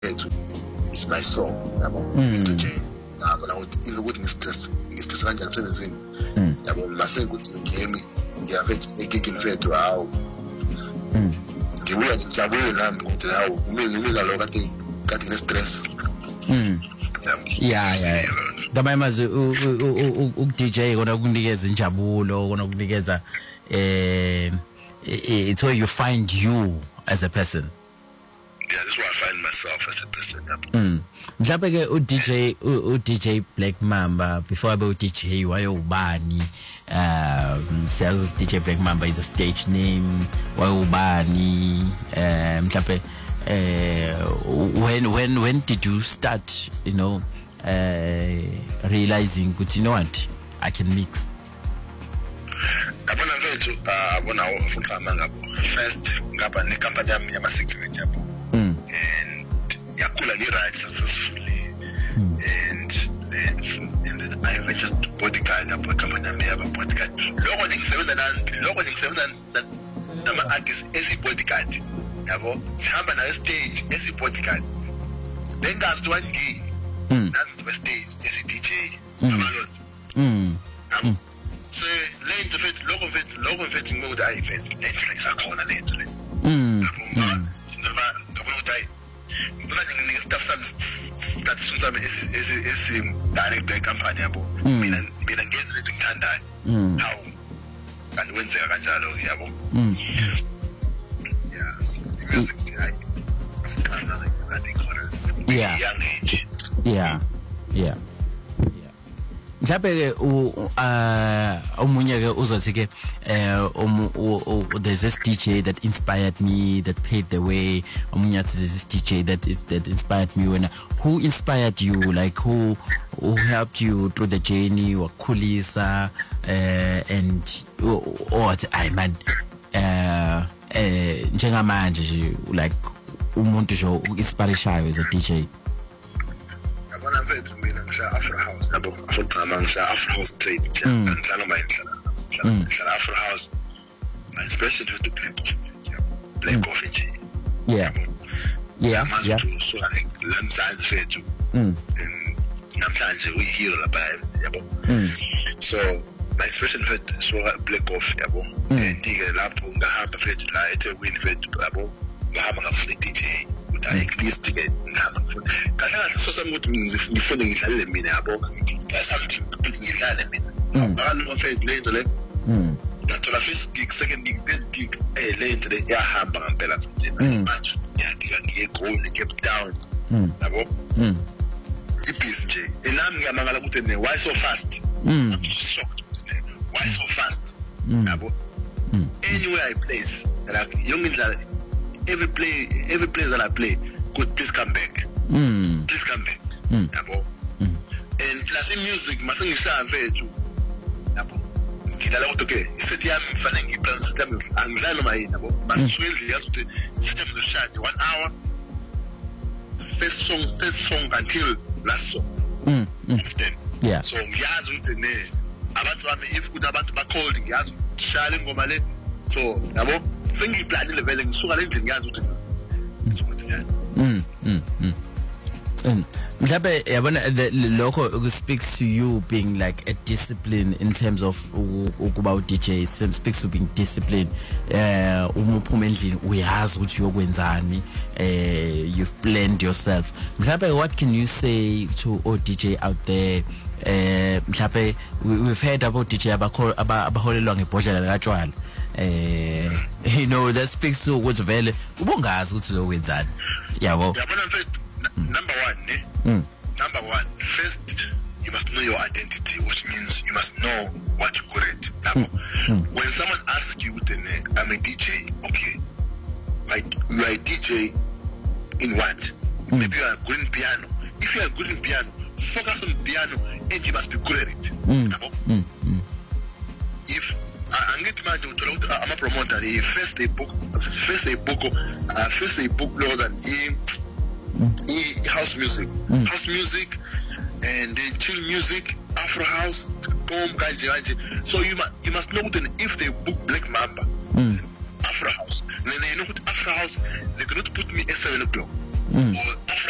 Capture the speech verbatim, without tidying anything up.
It's my song, yabo. Into nje ngabona ukuthi even ukuthi ngistress ngistress kanjani emsebenzini. Yabo mase ukuthi ngiyemi ngiyave ngigigini fethu hawo. Mm. Ngibuya ngijabule nami ukuthi hawo mina mina lo kade kade ne stress. Mm. Yeah, yeah. Ngamazi u D J kona ukunikeza injabulo, kona ukunikeza eh it's where you find you as a person. Yeah, that's where I find myself as a person. Mm. Mhlawumbe ke u D J u D J Black Mamba before abe u D J wayobani um says D J Black Mamba is a stage name wayobani um mhlawumbe uh when when when did you start, you know, uh realizing that, you know what, I can mix? Abona mfethu abona ufuna ngabo first ngaba ne company yami yama security yabo. Mm. And yakula ni right successfully. Mm. And then and then I registered to bodyguard yabo company yami yaba bodyguard. Lokho ngisebenza nani lokho ngisebenza nama artists ezi bodyguard yabo sihamba na stage ezi bodyguard. Then that's one key. Mm. That's the stage ezi D J. Abalot. Mm. Mm. So lento fethu lokho fethu lokho fethu ngokuthi ayi fethu lento lesakhona lento le. Mm. Ngoba ngoba uthi ngifuna nginike staff sami that sami esi esi director company yabo. Mina mina ngenze lento ngithandayo. How kanti wenzeka kanjalo yabo. Mm. Yeah. The music I I think yeah. Young age. Yeah. Yeah. Mhlawumbe ke uh omunye ke uzothi ke uh there's this D J that inspired me, that paved the way. Omunye there's this D J that is that inspired me. When who inspired you, like who who helped you through the journey, or Kulisa uh and what I man uh eh njengamanje nje like umuntu nje uinspirishayo as a D J? Abona mfethu mina ngisha Afro House yabo afuna ngisha Afro House trade ngidlala my ngidlala ngidlala Afro House, my special to the Black Coffee Black Coffee nje. Yeah. Yeah. Yeah. So like lamsanze fethu mm namhlanje uyi hero lapha yabo. So my special fethu so Black Coffee yabo ndike lapho ngahamba fethu la eThekwini fethu yabo ngahamba ngafuna D J I at least to get ngihamba ngifuna kahle so sami ukuthi ngifune ngidlalele mina yabo something ngidlalele mina ngalo fethu lento le mm ngathola first gig, second gig, third gig eh lento le yahamba ngempela futhi manje ngiyadika ngiye eGoli Cape Town yabo. Mm ibhizi nje elami ngiyamangala ukuthi ne why so fast. Mm I'm shocked why so fast yabo. Anywhere I place like young indlela every play every place that I play could please come back. Mm. Please come back. Mm. Yabo. Mm. And plus in music mase ngishaya mfethu yabo ngidlala ukuthi okay isethi yami mfanele ngiplan sethi yami angidlala noma yini yabo masizweli yazi ukuthi sethi yami ngishaya one hour first song first song until last song. Mm. Mm. Yeah. So ngiyazi ukuthi ne abantu bami if kuthi abantu ba cold ngiyazi ukushaya ingoma le so yabo sengiplanile vele ngisuka le ndlela ngiyazi ukuthi mm mm mm mhlawumbe yabona lokho speaks to you being like a discipline in terms of ukuba u D J. It speaks to being disciplined. Eh uma uphuma endlini uyazi ukuthi uyokwenzani, eh you've planned yourself. Mhlawumbe what can you say to all D J out there? Eh mhlawumbe we've heard about D J abaholelwa ngebhodlela likatshwala. Eh you know that speaks to ukuthi vele ubongazi ukuthi uzokwenzani yabo. Yabona mfethu number one ne mm. Number one, first you must know your identity, which means you must know what you're good at. Mm. Mm. When someone asks you then I'm a D J, okay, like you are a D J in what? Mm. Maybe you are good in piano. If you are good in piano, focus on piano and you must be good at it. Mm. Mm. Mm. If I get mad to I'm a promoter. First a book, first a book, uh, first a book more than e, e house music, mm. house music, and then chill music, Afro house, boom, kanji kanji. So you must you must know that if they book Black Mamba, mm. Afro house, then they know what Afro house they cannot put me at seven o'clock. Mm. Or